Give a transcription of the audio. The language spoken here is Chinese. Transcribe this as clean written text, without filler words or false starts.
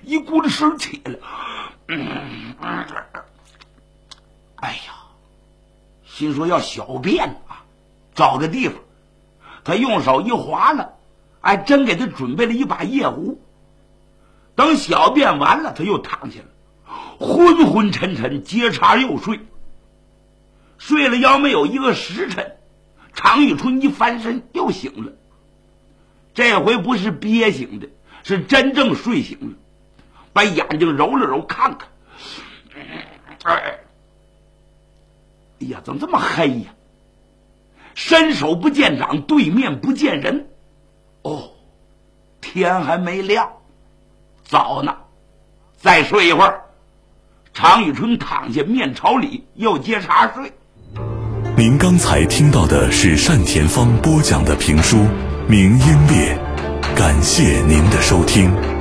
一股子水起来。哎呀，心说要小便啊，找个地方。他用手一划呢，哎，真给他准备了一把夜壶。等小便完了，他又躺下了，昏昏沉沉，接茬又睡。睡了要没有一个时辰，常遇春一翻身又醒了。这回不是憋醒的，是真正睡醒了，把眼睛揉了揉看看。哎呀，怎么这么黑呀？伸手不见掌，对面不见人。哦，天还没亮，早呢，再睡一会儿。常遇春躺下，面朝里，又接茬睡。 您刚才听到的是单田芳播讲的评书《明英烈》，感谢您的收听。